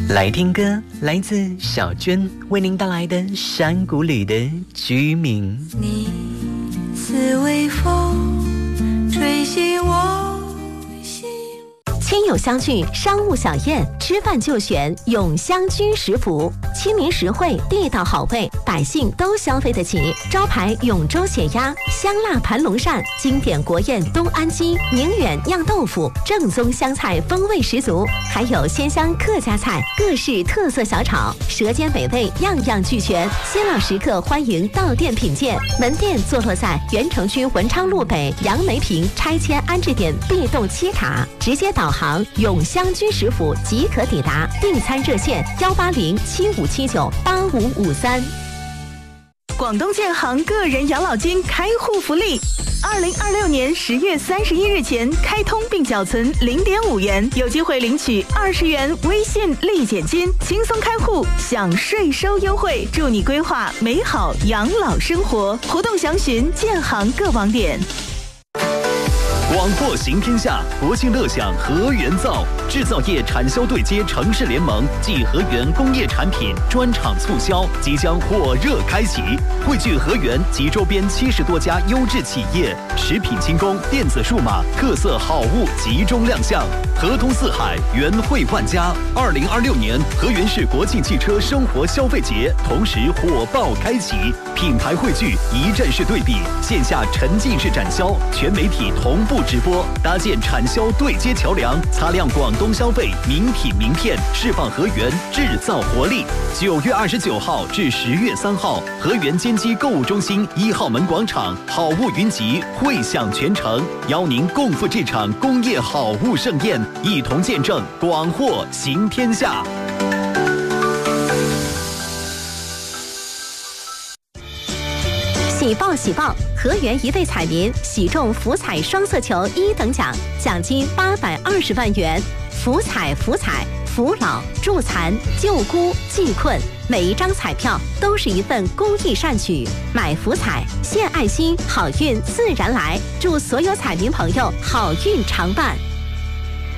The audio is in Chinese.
来听歌，来自小娟为您带来的《山谷里的居民》。 你似微风吹醒我心。 亲友相聚，商务小宴，吃饭就选永香居食府，亲民实惠，地道好味，百姓都消费得起。招牌永州血鸭、香辣盘龙鳝，经典国宴东安鸡、宁远酿豆腐，正宗湘菜风味十足，还有鲜香客家菜，各式特色小炒，舌尖美味样样俱全。新老食客欢迎到店品鉴，门店坐落在原城区文昌路北杨梅坪拆迁安置点 B 栋7卡，直接导航永香居食府即可抵达。订餐热线18075798553。 广东建行个人养老金开户福利，2026年10月31日前开通并缴存0.5元，有机会领取20元微信立减金，轻松开户享税收优惠，助你规划美好养老生活。活动详询建行各网点。 广货行天下，国庆乐享和源造，制造业产销对接城市联盟暨和源工业产品专场促销即将火热开启，汇聚和源及周边70多家优质企业，食品轻工、电子数码特色好物集中亮相，合通四海，源汇万家。2026年和源市国庆汽车生活消费节同时火爆开启，品牌汇聚，一站式对比，线下沉浸式展销，全媒体同步直播，搭建产销对接桥梁，擦亮广东消费名品名片，释放和源制造活力。9月29号至10月3号，和源坚基购物中心1号门广场，好物云集，汇享全城，邀您共赴这场工业好物盛宴，一同见证广货行天下。 喜报喜报！和源一位彩民喜中福彩双色球1等奖，奖金820万元。福彩福彩，扶老助残救孤济困，每一张彩票都是一份公益善举。买福彩献爱心，好运自然来。祝所有彩民朋友好运常伴。